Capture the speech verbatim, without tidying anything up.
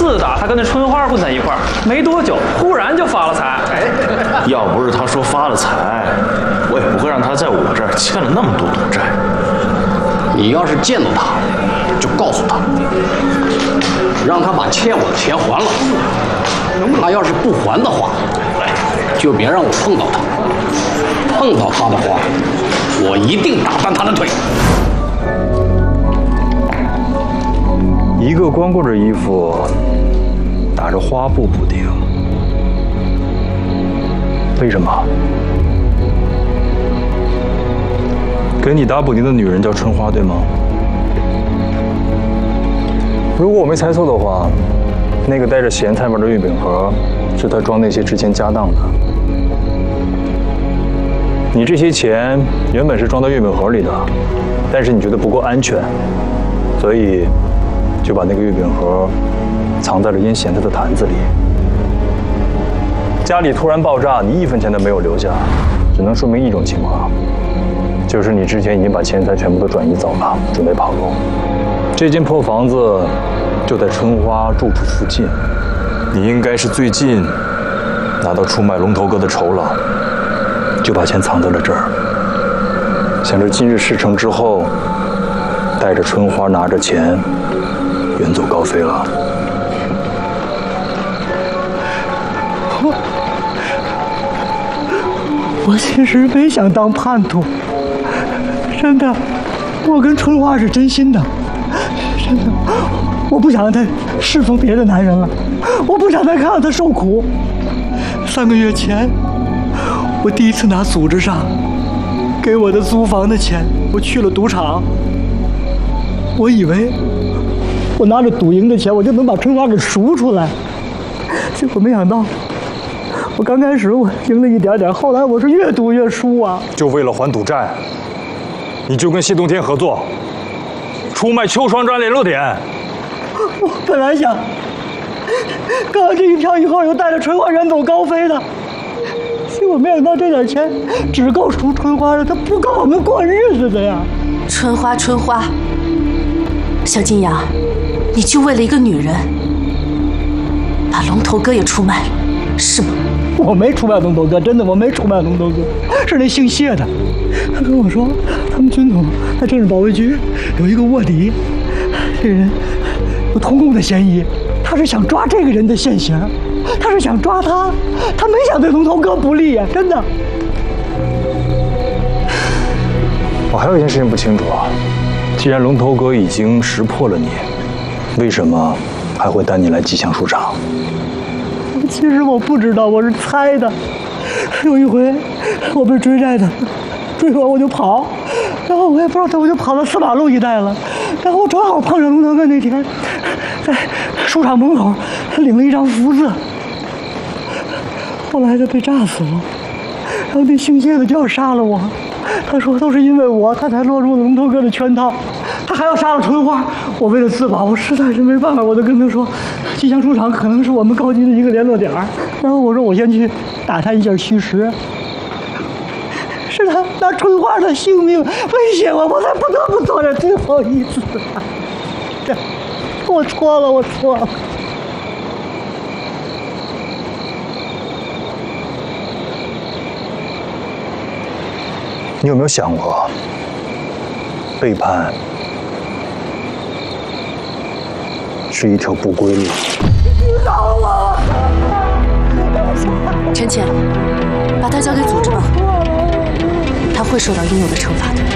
次的，他跟那春花混在一块儿，没多久，忽然就发了财。哎， 要不是他说发了财，我也不会让他在我这儿欠了那么多赌债。 你要是见到他，就告诉他，让他把欠我的钱还了。他要是不还的话，就别让我碰到他。碰到他的话，我一定打断他的腿。 一个光顾着衣服，打着花布补丁，为什么？给你打补丁的女人叫春花，对吗？如果我没猜错的话，那个带着咸菜味的月饼盒，是她装那些值钱家当的。你这些钱原本是装到月饼盒里的，但是你觉得不够安全，所以就把那个月饼盒藏在了腌咸菜的坛子里。家里突然爆炸，你一分钱都没有留下，只能说明一种情况，就是你之前已经把钱财全部都转移走了，准备跑路。这间破房子就在春花住处附近，你应该是最近拿到出卖龙头哥的酬劳，就把钱藏在了这儿，想着今日事成之后，带着春花拿着钱远走高飞了。 我我其实没想当叛徒，真的，我跟春花是真心的，真的，我不想让她侍奉别的男人了，我不想再看到她受苦。三个月前，我第一次拿组织上给我的租房的钱，我去了赌场，我以为我拿着赌赢的钱，我就能把春花给赎出来，结果没想到，我刚开始我赢了一点点，后来我是越赌越输啊！ 就为了还赌债，你就跟谢东天合作，出卖秋双站联络点。 我本来想干完这一票以后，又带着春花远走高飞的，结果没想到这点钱只够赎春花的，它不够我们过日子的呀！ 春花，春花，小金阳，你就为了一个女人，把龙头哥也出卖了，是吗？ 我没出卖龙头哥，真的，我没出卖龙头哥，是那姓谢的，他跟我说，他们军统在政治保卫局有一个卧底，这个人有通共的嫌疑，他是想抓这个人的现行，他是想抓他，他没想对龙头哥不利呀，真的。 我还有一件事情不清楚啊，既然龙头哥已经识破了你，为什么还会带你来吉祥书场？ 其实我不知道，我是猜的。有一回我被追债的，追我我就跑，然后我也不知道他，我就跑到四马路一带了，然后我正好碰上龙头哥那天在书场门口领了一张福字，后来他被炸死了，然后那姓谢的就要杀了我，他说都是因为我他才落入了龙头哥的圈套，他还要杀了春花，我为了自保，我实在是没办法，我就跟他说吉祥书场可能是我们高级的一个联络点，然后我说我先去打探一下虚实，是他拿春花的性命威胁我，我才不得不做这最后一次。这，我错了，我错了。 你有没有想过，背叛是一条不归路？ 饶我！ 陈潜，把他交给组织吧，他会受到应有的惩罚的。